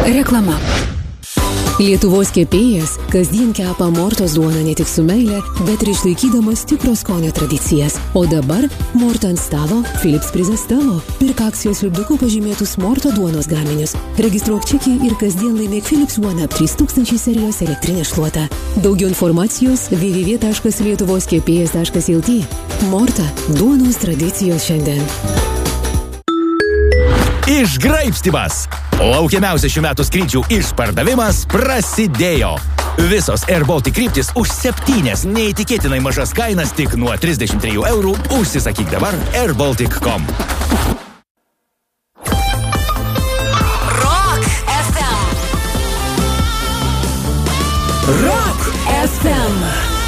Reklama. Lietuvos kepėjas kasdien kepa Mortos duoną ne tik su meile, bet ir išlaikydamas tikro skonio tradicijas. O dabar Morto ant stalo, Philips prizas tavo. Pirk akcijos lipdukų pažymėtus Morto duonos gaminius. Registruok čekį ir kasdien laimėk Philips One Up 3000 serijos elektrinę šluotą. Daugiau informacijos www.lietuvoskepėjas.lt. Morta – duonos tradicijos šiandien. Išgraibstymas! Laukiamiausias šių metų skrydžių išpardavimas prasidėjo. Visos Air Baltic kryptis už 7 neįtikėtinai mažas kainas tik nuo 33 eurų. Užsisakyk dabar airbaltic.com. Rock FM. Rock FM.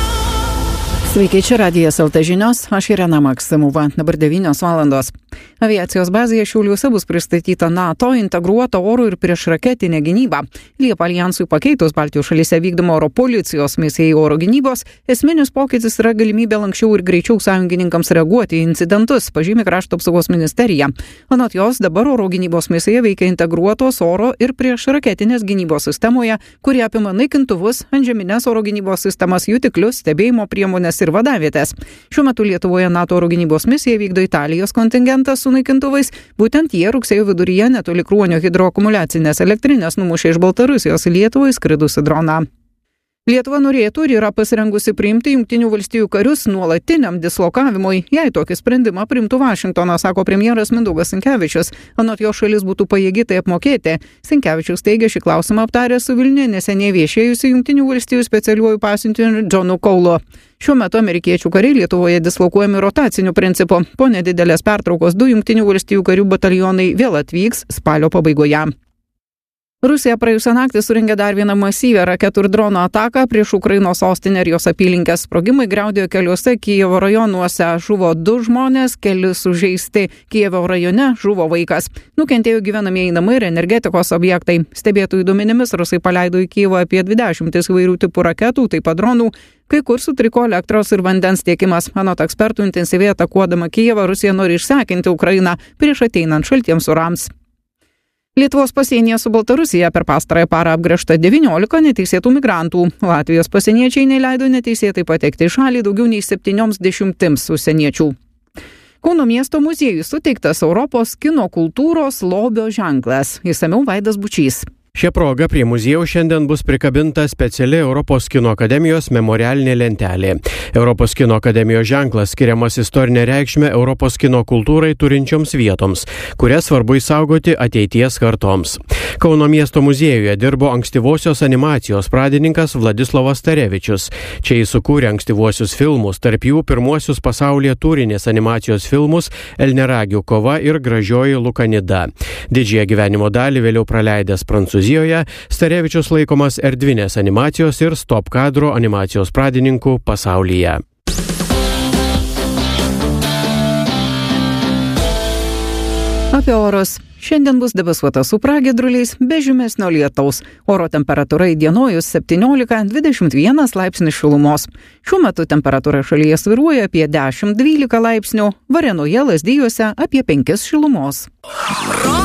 Sveiki, čia Radijas LT žinios, aš Irena Maksimova, dabar 9 valandos. Aviacijos bazėje Šiauliuose bus pristatyta NATO integruota oro ir priešraketinė gynyba. Liepą aljansui pakeitus Baltijos šalyse vykdomą oro policijos misijai oro gynybos, esminis pokytis yra galimybė lanksčiau ir greičiau sąjungininkams reaguoti į incidentus, pažymi Krašto apsaugos ministerija. Anot jos, dabar oro gynybos misija veikia integruotos oro ir priešraketinės gynybos sistemoje, kurie apima naikintuvus, antžeminės oro gynybos sistemas, jutiklius, stebėjimo priemonės ir vadavietės. Šiuo metu Lietuvoje NATO oro gynybos misiją vykdo Italijos kontingentas su naikintuvais. Būtent jie rugsėjo viduryje netoli Kruonio hidroakumuliacinės elektrinės numušė iš Baltarusijos į Lietuvą įskridusi droną. Lietuva norėtų ir yra pasirengusi priimti Jungtinių valstijų karius nuolatiniam dislokavimui, jei tokį sprendimą priimtų Vašingtonas, sako premjeras Mindaugas Sinkevičius. Anot jo šalis būtų pajėgi tai apmokėti. Sinkevičius teigia šį klausimą aptarė su Vilniuje neseniai viešėjusiu Jungtinių valstijų specialiuoju pasiuntiniu Johnu Kaulu. Šiuo metu amerikiečių kariai Lietuvoje dislokuojami rotaciniu principu. Po nedidelės pertraukos 2 Jungtinių valstijų karių batalionai vėl atvyks spalio pabaigoje. Rusija praėjusią naktį surengė dar vieną masyvią raketų ir drono ataką prieš Ukrainos sostinę ir jos apylinkės. Sprogimai griaudėjo keliuose Kijevo rajonuose. Žuvo 2 žmonės, keli sužeisti. Kijevo rajone žuvo vaikas. Nukentėjo gyvenamieji namai ir energetikos objektai. Stebėtojų duomenimis rusai paleido į Kijevą apie 20 įvairių tipų raketų, taip pat dronų. Kai kur sutriko elektros ir vandens tiekimas. Anot ekspertų, intensyviai atakuodama Kijevą, Rusija nori išsekinti Ukrainą prieš ateinant šaltiems orams. Lietuvos pasienyje su Baltarusija per pastarąją parą apgręžta 19 neteisėtų migrantų. Latvijos pasieniečiai neleido neteisėtai patekti į šalį daugiau nei 70 užsieniečių. Kauno miesto muziejui suteiktas Europos kino kultūros lobio ženklas. Išsamiau Vaidas Bučys. Šia proga prie muziejaus šiandien bus prikabinta speciali Europos kino akademijos memorialinė lentelė. Europos kino akademijos ženklas skiriamas istorinę reikšmę Europos kino kultūrai turinčioms vietoms, kurias svarbu išsaugoti ateities kartoms. Kauno miesto muziejuje dirbo ankstyvosios animacijos pradininkas Vladislavas Starevičius. Čia jis sukūrė ankstyvuosius filmus, tarp jų pirmuosius pasaulyje turinės animacijos filmus Elneragių kova ir Gražioji Lukanida. Didžiąją gyvenimo dalį vėliau praleidęs Prancūzijoje, Starevičius laikomas erdvinės animacijos ir stop kadro animacijos pradininku pasaulyje. Apie orus. Šiandien bus debesuota su pragiedruliais, be žymesnio lietaus. Oro temperatūra įdienojus 17-21 laipsnių šilumos. Šiuo metu temperatūra šalyje svyruoja apie 10-12 laipsnių, Varėnoje, Lazdijuose apie 5 šilumos.